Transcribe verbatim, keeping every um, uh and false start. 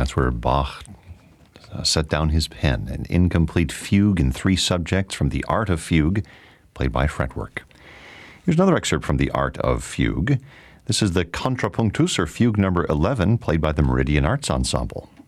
That's where Bach uh, set down his pen. An incomplete fugue in three subjects from The Art of Fugue, played by fretwork. Here's another excerpt from The Art of Fugue. This is the Contrapunctus, or Fugue number eleven, played by the Meridian Arts Ensemble.